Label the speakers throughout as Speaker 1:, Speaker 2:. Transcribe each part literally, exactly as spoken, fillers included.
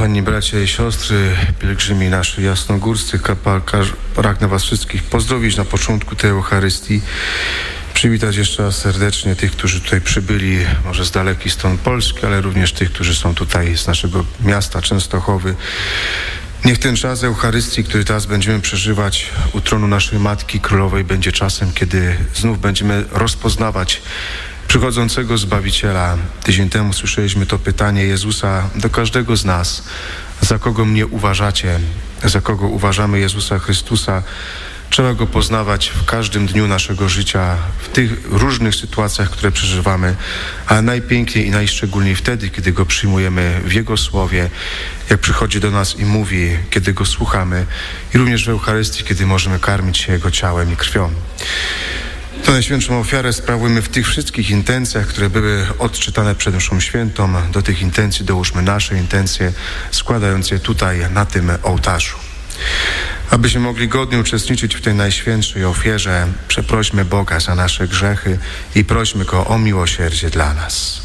Speaker 1: Kochani bracia i siostry, pielgrzymi nasi jasnogórscy, pragnę was wszystkich pozdrowić na początku tej Eucharystii. Przywitać jeszcze raz serdecznie tych, którzy tutaj przybyli, może z dalekiej strony Polski, ale również tych, którzy są tutaj z naszego miasta Częstochowy. Niech ten czas Eucharystii, który teraz będziemy przeżywać u tronu naszej Matki Królowej, będzie czasem, kiedy znów będziemy rozpoznawać przychodzącego Zbawiciela. Tydzień temu słyszeliśmy to pytanie Jezusa do każdego z nas. Za kogo mnie uważacie? Za kogo uważamy Jezusa Chrystusa? Trzeba Go poznawać w każdym dniu naszego życia, w tych różnych sytuacjach, które przeżywamy, a najpiękniej i najszczególniej wtedy, kiedy Go przyjmujemy w Jego Słowie, jak przychodzi do nas i mówi, kiedy Go słuchamy, i również w Eucharystii, kiedy możemy karmić się Jego ciałem i krwią. To Najświętszą ofiarę sprawujmy w tych wszystkich intencjach, które były odczytane przed mszą świętą. Do tych intencji dołóżmy nasze intencje, składając je tutaj, na tym ołtarzu. Abyśmy mogli godnie uczestniczyć w tej Najświętszej ofierze, przeprośmy Boga za nasze grzechy i prośmy Go o miłosierdzie dla nas.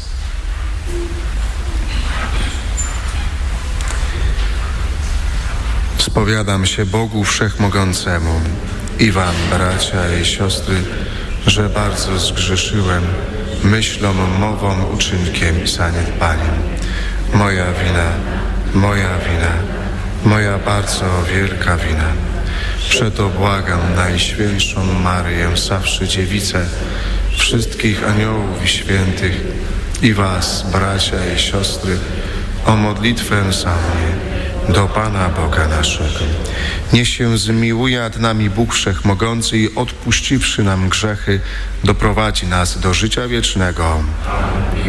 Speaker 1: Spowiadam się Bogu Wszechmogącemu i wam, bracia i siostry, że bardzo zgrzeszyłem myślą, mową, uczynkiem i zaniedbaniem. Moja wina, moja wina, moja bardzo wielka wina. Przeto błagam Najświętszą Maryję, zawsze Dziewicę, wszystkich aniołów i świętych i was, bracia i siostry, o modlitwę za mnie do Pana Boga naszego. Niech się zmiłuje nad nami Bóg Wszechmogący i odpuściwszy nam grzechy, doprowadzi nas do życia wiecznego.